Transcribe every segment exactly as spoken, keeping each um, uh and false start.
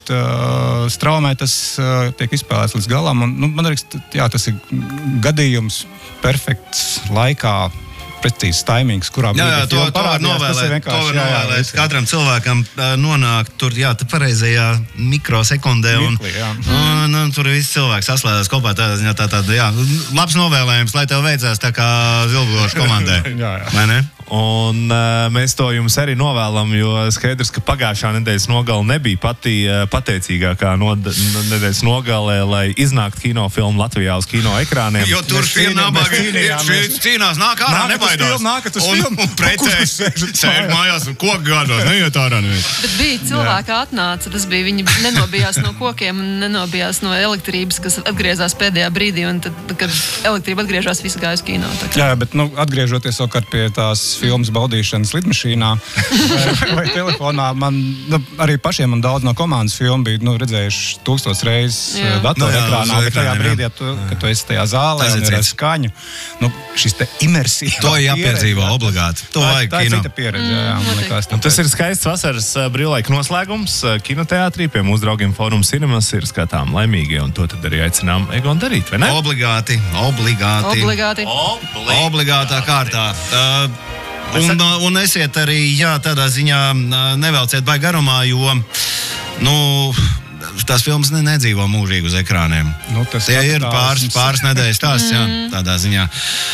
Uh, straumē tas uh, tiek izspēlēts līdz galam. Un, nu, man liekas, jā, tas ir gadījums perfekts laikā, precīzs taimings, kurā jā, jā, to, to var novēlēt, to var novēlēt. Katram cilvēkam uh, nonākt tur, jā, pareizajā mikrosekundē, un, Mikli, un, un tur viss cilvēks saslēdās kopā tādā ziņā, tā tāda, jā, labs novēlējums, lai tev veicās tā kā Zilbugošu komandē. jā, jā. Vai ne? Un uh, mēs to jums arī novēlam, jo skaidrs, ka pagājušā nedēļas nogale nebija pati uh, pateicīgākā no, no, nedēļas nogalē, lai iznāktu kinofilmu Latvijā uz kino ekrāniem. Jo tur šie nabagi cīnās, nāk ārā, nebaidās. Nākat uz un, filmu. Un pretēji sēž mājās un koku gādos, neiet ārā neviens. Bet bija cilvēki atnāca, tas bija, viņi nenobijās no kokiem un nenobijās no elektrības, kas atgriezās pēdējā brīdī, un tad, kad elektrība atgriežās, visi gāja uz kino. Jā, bet, nu, atgriežoties savukārt pie tās filmas baudīšanas lidmašīnā vai, vai telefonā, man, nu, arī pašiem un daudz no komandas filmu bija, nu, redzējuši tūkstots reizes datorekrānā, bet tajā brīdī, ja tu, kad tu esi tajā zālē un ir ar skaņu, nu, šis te imersīvā to jāpiedzīvo obligāti. To tā, vajag tā kino. ir cita pieredze, jā, jā, man liekas. Un tas ir skaists vasaras brīvlaika noslēgums kinoteātrī, pie mūsu draugiem Forum Cinemas ir skatām laimīgie, un to tad arī aicinām Egon darīt, vai ne? Obligāti, obligāti. Obligāti. Obligāti. Obligātā kārtā. Uh, Un, un esiet arī, jā, tādā ziņā nevelciet baigi garumā, jo, nu, tās filmas ne, nedzīvo mūžīgi uz ekrāniem. Nu, tas Tie ir pāris, pāris nedēļas tās, jā, tādā ziņā.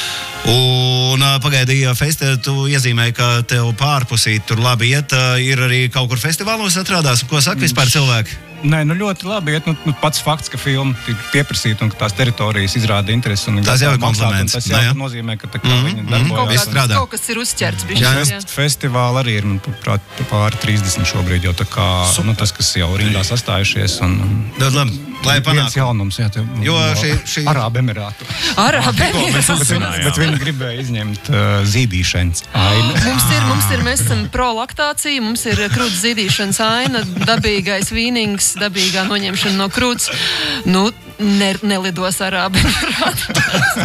Un pagaidīja festivāli, tu iezīmēji, ka tev pārpusīt tur labi iet, ir arī kaut kur festivālos atrādās. Ko saka vispār cilvēki? Nē, nu ļoti labi iet. Nu, nu, pats fakts, ka filma ir pieprasīta un ka tās teritorijas izrāda interesi. Tas jau ir kompliments. Tas jau jā. nozīmē, ka tā kā mm-hmm. viņi darbojās. Kaut, kāds, kaut kas ir uzķerts. Jā, jā. Festivāli arī ir, manuprāt, pāri trīsdesmit šobrīd jau tā kā, nu, tas, kas jau rindā sastājušies. Un, Daudz labi, lai panāk. Viens jaunums, jā, tev, jo no šī... šī... Arābu Emirātu. Arābu Emirātu. bet, viņi, bet viņi gribēja izņemt uh, zīdīšanas ainu. Mums ir, mums ir, mēs esam pro-laktācija, mums ir krūts zīdīšanas aina, dabīgais vīnings, dabīgā noņemšana no krūts. Nu, ne, nelidos Arābu Emirātu.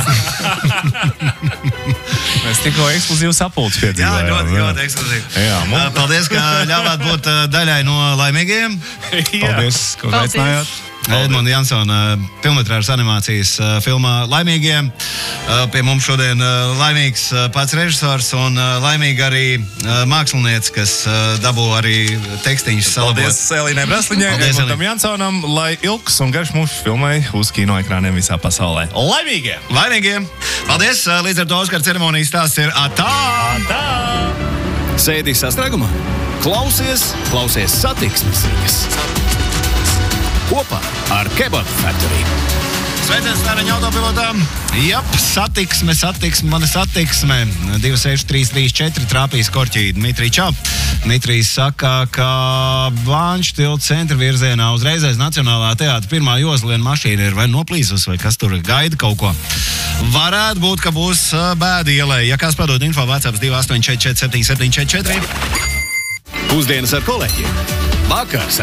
Mēs tikko ekskluzīvu sapulci piedzīvojām. Jā, ļoti, ļoti ekskluzīvi. Jā, mums... Paldies, ka ļāvāt būt daļai no laimīgiem. Paldies, ka uzaicinājāt. Edmunda Jansona filmmetrāžas animācijas filmā Laimīgie. Pie mums šodien laimīgs pats režisors un laimīgi arī mākslinieci, kas dabū arī tekstiņus salabot. Paldies Elīnai Brasliņai, Edmundam Jansonam, lai ilgs un garš mūsu filmai uz kinoekrāniem visā pasaulē. Laimīgie! Laimīgie! Paldies! Līdz ar to Oskara ceremonijas stāsts ir atā! Atā! Sēdī sastrēgumā? Klausies, klausies satiksmes ziņas. Kopā ar Kebab Factory. Sveiciens Tāraņa autopilotām. Jap, satiksme, satiksme, mana satiksme. divi seši trīs trīs četri trāpīs korķī. Dmitrij, čau. Dmitrijs saka, ka Vāņš tilta centra virzienā uzreiz aiz Nacionālā teātra pirmā josliena mašīna ir vai noplīsus, vai kas tur gaida kaut ko. Varētu būt, ka būs bēda ielai. Ja kāds padod info, WhatsApp divi astoņi četri četri septiņi septiņi četri četri. Pusdienas ar kolēģiem. Vakars ar